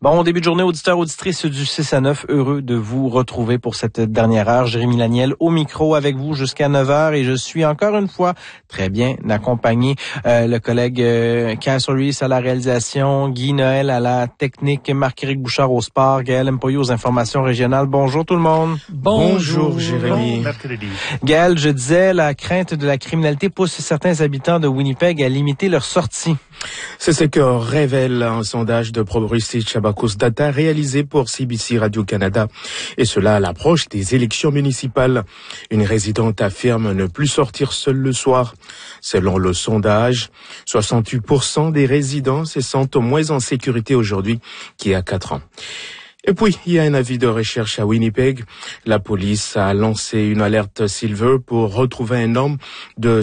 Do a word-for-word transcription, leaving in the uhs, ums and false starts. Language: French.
Bon, début de journée, auditeurs, auditrices du six à neuf, heureux de vous retrouver pour cette dernière heure. Jérémy Laniel au micro avec vous jusqu'à neuf heures et je suis encore une fois très bien accompagné. Euh, le collègue euh, Cass Reese à la réalisation, Guy Noël à la technique, Marc-Éric Bouchard au sport, Gaël Mpoyo aux informations régionales. Bonjour tout le monde. Bonjour, Bonjour Jérémy. Bon, Gaël, je disais, la crainte de la criminalité pousse certains habitants de Winnipeg à limiter leurs sorties. C'est ce que révèle un sondage de Progressive Abacus Data réalisé pour C B C Radio-Canada. Et cela à l'approche des élections municipales. Une résidente affirme ne plus sortir seule le soir. Selon le sondage, soixante-huit pour cent des résidents se sentent moins en sécurité aujourd'hui qu'il y a quatre ans. Et puis, il y a un avis de recherche à Winnipeg. La police a lancé une alerte Silver pour retrouver un homme de